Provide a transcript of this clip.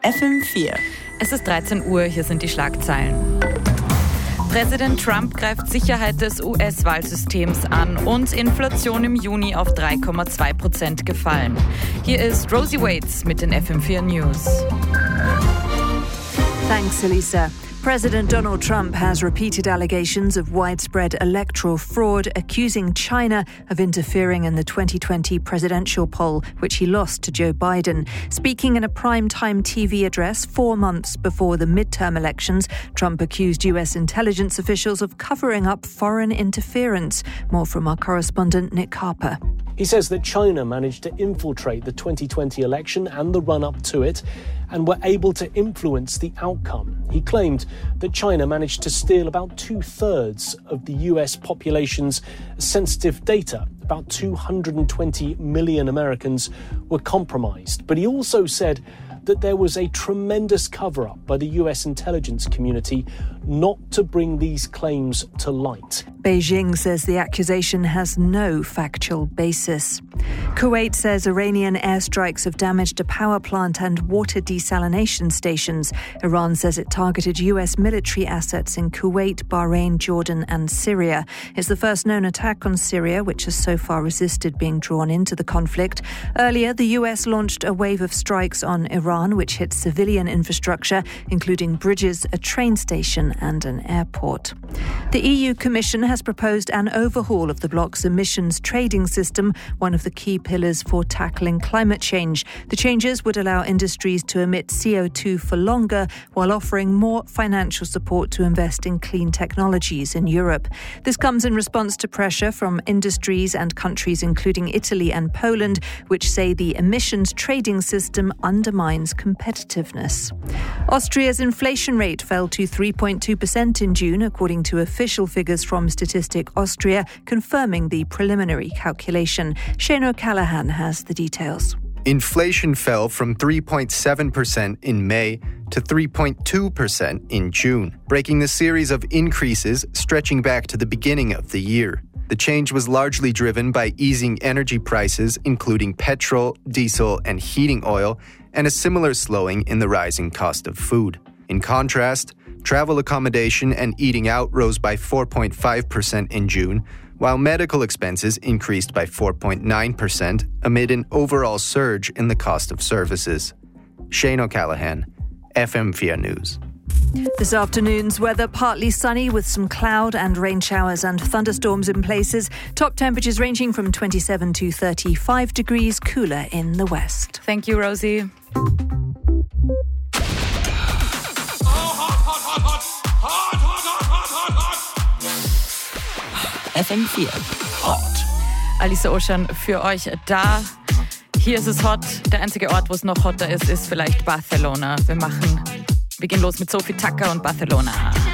FM4. Es ist 13 Uhr, hier sind die Schlagzeilen. Präsident Trump greift Sicherheit des US-Wahlsystems an und Inflation im Juni auf 3,2% gefallen. Hier ist Rosie Waits mit den FM4 News. Thanks, Elisa. President Donald Trump has repeated allegations of widespread electoral fraud, accusing China of interfering in the 2020 presidential poll, which he lost to Joe Biden. Speaking in a primetime TV address 4 months before the midterm elections, Trump accused US intelligence officials of covering up foreign interference. More from our correspondent Nick Harper. He says that China managed to infiltrate the 2020 election and the run-up to it and were able to influence the outcome. He claimed that China managed to steal about 2/3 of the US population's sensitive data. About 220 million Americans were compromised. But he also said that there was a tremendous cover-up by the US intelligence community not to bring these claims to light. Beijing says the accusation has no factual basis. Kuwait says Iranian airstrikes have damaged a power plant and water desalination stations. Iran says it targeted US military assets in Kuwait, Bahrain, Jordan and Syria. It's the first known attack on Syria, which has so far resisted being drawn into the conflict. Earlier, the US launched a wave of strikes on Iran, which hit civilian infrastructure, including bridges, a train station and an airport. The EU Commission has proposed an overhaul of the bloc's emissions trading system, one of the key pillars for tackling climate change. The changes would allow industries to emit CO2 for longer while offering more financial support to invest in clean technologies in Europe. This comes in response to pressure from industries and countries including Italy and Poland, which say the emissions trading system undermines competitiveness. Austria's inflation rate fell to 3.2% in June, according to official figures from Statistic Austria, confirming the preliminary calculation. Shane O'Callaghan has the details. Inflation fell from 3.7% in May to 3.2% in June, breaking the series of increases stretching back to the beginning of the year. The change was largely driven by easing energy prices, including petrol, diesel, and heating oil, and a similar slowing in the rising cost of food. In contrast, travel accommodation and eating out rose by 4.5% in June, while medical expenses increased by 4.9% amid an overall surge in the cost of services. Shane O'Callaghan, FM4 News. This afternoon's weather, partly sunny with some cloud and rain showers and thunderstorms in places. Top temperatures ranging from 27 to 35 degrees, cooler in the west. Thank you, Rosie. FM4 Hot. Alisa Ocean für euch da. Hier ist es hot. Der einzige Ort, wo es noch hotter ist, ist vielleicht Barcelona. Wir gehen los mit Sophie Tucker und Barcelona.